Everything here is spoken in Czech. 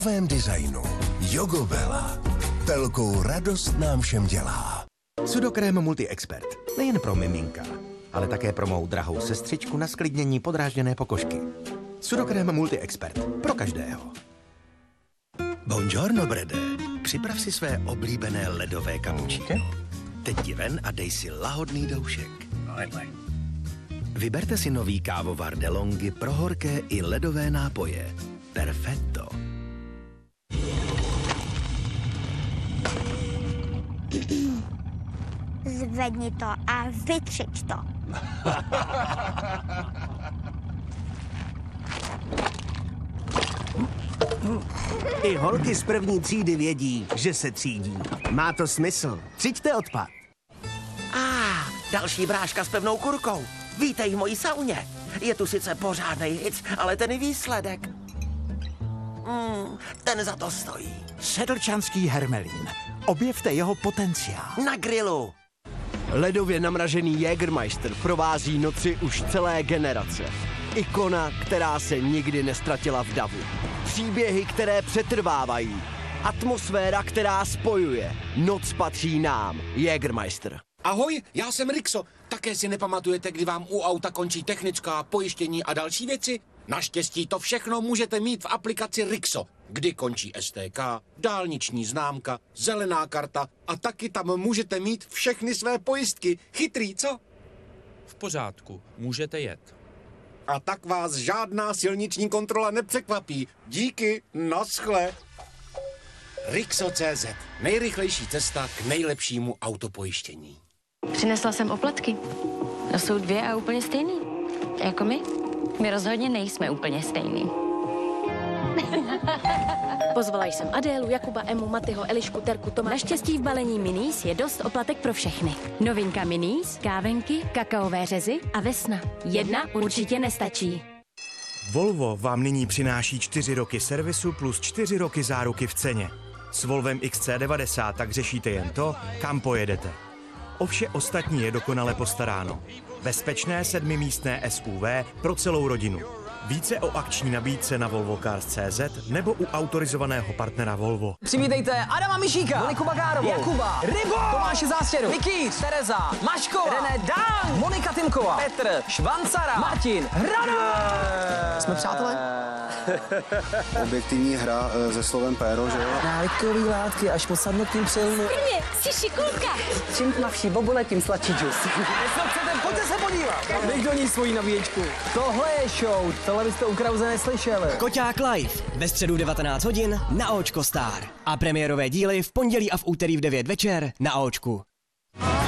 V novém designu Jogobela. Velkou radost nám všem dělá. Sudokrém Multi-Expert. Nejen pro miminka, ale také pro mou drahou sestřičku na sklidnění podrážděné pokožky. Sudokrém Multi-Expert. Pro každého. Buongiorno, Brede. Připrav si své oblíbené ledové kapučíno. Teď ti ven a dej si lahodný doušek. Vyberte si nový kávovar DeLonghi pro horké i ledové nápoje. Perfetto. Zvedni to a vytřič to. I holky z první třídy vědí, že se třídí. Má to smysl. Třiďte odpad. Další bráška s pevnou kurkou. Vítej v mojí sauně. Je tu sice pořádnej hic, ale ten výsledek... ten za to stojí. Sedlčanský hermelín. Objevte jeho potenciál. Na grilu. Ledově namražený Jägermeister provází noci už celé generace. Ikona, která se nikdy nestratila v davu. Příběhy, které přetrvávají. Atmosféra, která spojuje. Noc patří nám. Jägermeister. Ahoj, já jsem Rixo. Také si nepamatujete, kdy vám u auta končí technická, pojištění a další věci? Naštěstí to všechno můžete mít v aplikaci Rixo, kdy končí STK, dálniční známka, zelená karta a taky tam můžete mít všechny své pojistky. Chytrý, co? V pořádku, můžete jet. A tak vás žádná silniční kontrola nepřekvapí. Díky, naschle. Rixo.cz. Nejrychlejší cesta k nejlepšímu autopojištění. Přinesla jsem oplatky. No jsou dvě a úplně stejný. Jako my. My rozhodně nejsme úplně stejný. Pozvala jsem Adélu, Jakuba, Emu, Matyho, Elišku, Terku, Toma. Naštěstí v balení Minis je dost oplatek pro všechny. Novinka Minis, kávenky, kakaové řezy a vesna. Jedna určitě nestačí. Volvo vám nyní přináší 4 roky servisu plus 4 roky záruky v ceně. S Volvem XC90 tak řešíte jen to, kam pojedete. O vše ostatní je dokonale postaráno. Bezpečné 7místné SUV pro celou rodinu. Více o akční nabídce na volvocars.cz nebo u autorizovaného partnera Volvo. Přivítejte Adama Mišíka, Moniku Bagárovou, Jakuba, Rybo, Tomáše Zástěru, Mikýř, Tereza, Maškova, René Dán, Monika Tymková, Petr, Švancara, Martin, Hrana. Jsme přátelé? Objektivní hra se slovem péro, že jo? Návykový látky až po samotným přilnu. Jsi šikulka. Čím tmavší bobule, tím sladší džus. Jestli chcete, pojďte se podívat. Dej do ní svoji nabíječku. Tohle je show, tohle byste u Krause neslyšeli. Koťák Live ve středu 19 hodin na Očko Star. A premiérové díly v pondělí a v úterý v 9 večer na Očku.